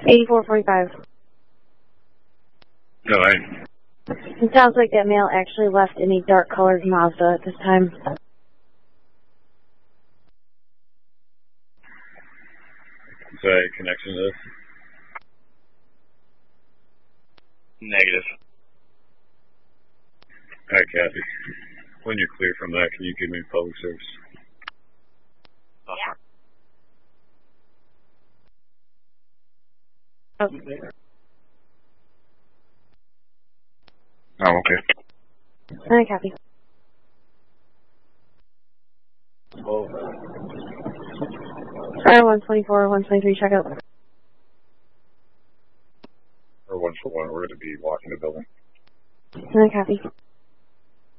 8445. No, right. It sounds like that male actually left in a dark colored Mazda at this time. Is there a connection to this? Negative. Alright, Kathy. When you're clear from that, can you give me public service? Oh, okay. Alright, copy. Oh. Alright, 124, 123, check out. Or 141, we're going to be walking the building. Alright, copy.